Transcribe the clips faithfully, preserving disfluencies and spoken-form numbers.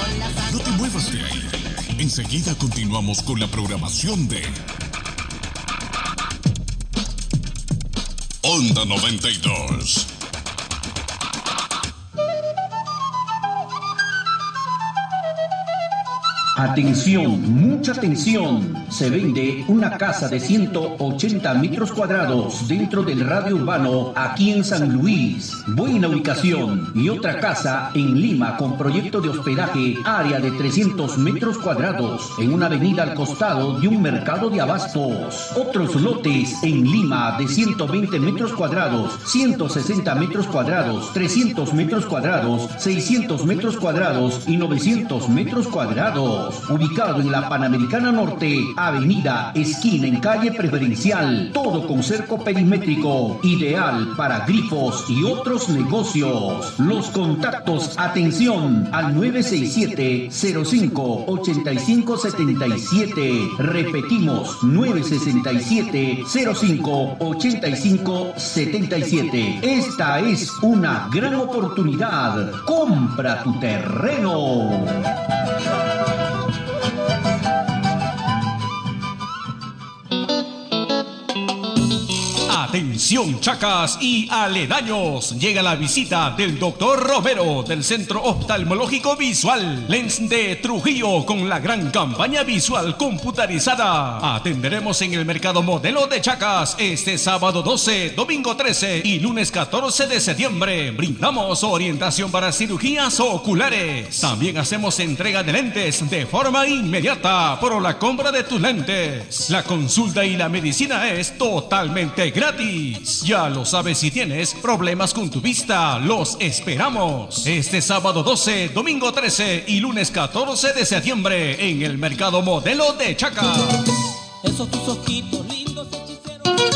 No te muevas de ahí. Enseguida continuamos con la programación de Onda noventa y dos. Atención, mucha atención. Se vende una casa de ciento ochenta metros cuadrados dentro del radio urbano aquí en San Luis. Buena ubicación. Y otra casa en Lima con proyecto de hospedaje, área de trescientos metros cuadrados en una avenida al costado de un mercado de abastos. Otros lotes en Lima de ciento veinte metros cuadrados, ciento sesenta metros cuadrados, trescientos metros cuadrados, seiscientos metros cuadrados y novecientos metros cuadrados. Ubicado en la Panamericana Norte, avenida, esquina en calle preferencial, todo con cerco perimétrico, ideal para grifos y otros negocios. Los contactos, atención, al nueve seis siete, cero cinco, ocho cinco siete siete. Repetimos, nueve seis siete, cero cinco, ocho cinco siete siete. Esta es una gran oportunidad. Compra tu terreno. Atención Chacas y aledaños, llega la visita del doctor Romero del Centro Oftalmológico Visual Lens de Trujillo con la gran campaña visual computarizada. Atenderemos en el Mercado Modelo de Chacas este sábado doce, domingo trece y lunes catorce de septiembre. Brindamos orientación para cirugías oculares. También hacemos entrega de lentes de forma inmediata por la compra de tus lentes. La consulta y la medicina es totalmente gratis. Ya lo sabes, si tienes problemas con tu vista, los esperamos este sábado doce, domingo trece y lunes catorce de septiembre en el Mercado Modelo de Chacas. Esos tus ojitos lindos hechiceros.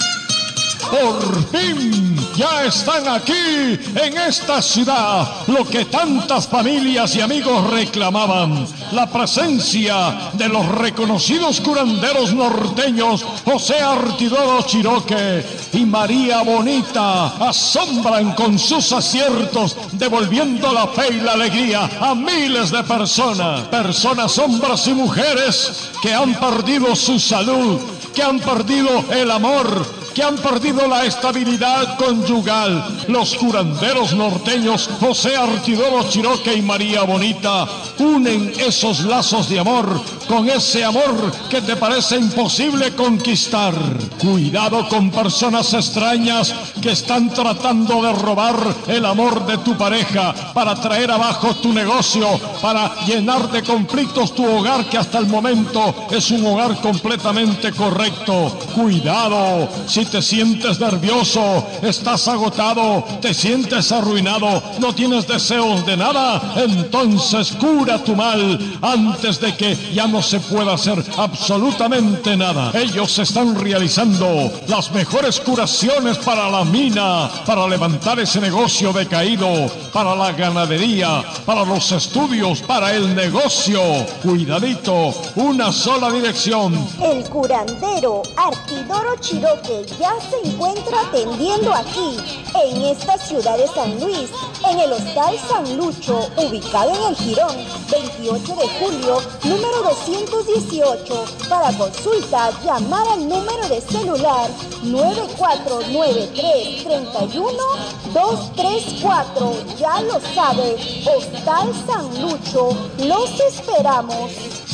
Por fin ya están aquí en esta ciudad lo que tantas familias y amigos reclamaban: la presencia de los reconocidos curanderos norteños José Artidoro Chiroque y María Bonita. Asombran con sus aciertos, devolviendo la fe y la alegría a miles de personas, personas, hombres y mujeres que han perdido su salud, que han perdido el amor, que han perdido la estabilidad conyugal. Los curanderos norteños José Artidoro Chiroque y María Bonita unen esos lazos de amor con ese amor que te parece imposible conquistar. Cuidado con personas extrañas que están tratando de robar el amor de tu pareja para traer abajo tu negocio, para llenar de conflictos tu hogar, que hasta el momento es un hogar completamente correcto. Cuidado, si te sientes nervioso, estás agotado, te sientes arruinado, no tienes deseos de nada, entonces cura tu mal antes de que ya no se pueda hacer absolutamente nada. Ellos están realizando las mejores curaciones para la mina, para levantar ese negocio decaído, para la ganadería, para los estudios, para el negocio. Cuidadito, una sola dirección. El curandero Artidoro Chiroque ya se encuentra atendiendo aquí, en esta ciudad de San Luis, en el Hostal San Lucho, ubicado en el Jirón, veintiocho de julio, número doscientos dieciocho. Para consulta, llamar al número de celular nueve cuatro nueve tres, tres uno, dos tres cuatro. Ya lo sabe, Hostal San Lucho, los esperamos.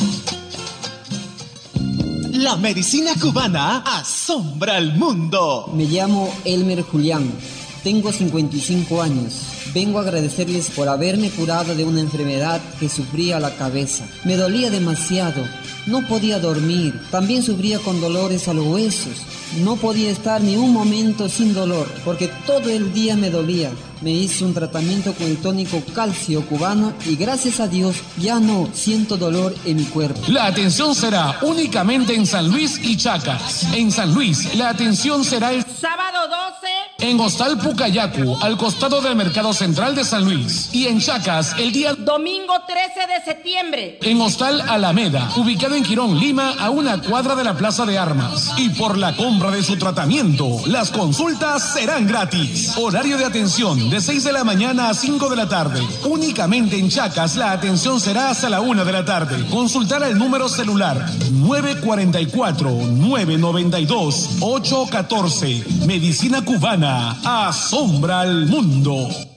La medicina cubana asombra al mundo. Me llamo Elmer Julián, tengo cincuenta y cinco años. Vengo a agradecerles por haberme curado de una enfermedad que sufría la cabeza. Me dolía demasiado, no podía dormir, también sufría con dolores a los huesos. No podía estar ni un momento sin dolor, porque todo el día me dolía. Me hice un tratamiento con el tónico calcio cubano y gracias a Dios ya no siento dolor en mi cuerpo. La atención será únicamente en San Luis y Chacas. En San Luis, la atención será el sábado doce En Hostal Pucayacu, al costado del Mercado Central de San Luis. Y en Chacas, el día domingo trece de septiembre. En Hostal Alameda, ubicado en Quirón, Lima, a una cuadra de la Plaza de Armas. Y por la compra de su tratamiento, las consultas serán gratis. Horario de atención de seis de la mañana a cinco de la tarde. Únicamente en Chacas la atención será hasta la una de la tarde. Consultar el número celular nueve cuatro cuatro, nueve nueve dos, ocho uno cuatro. Medicina cubana asombra al mundo.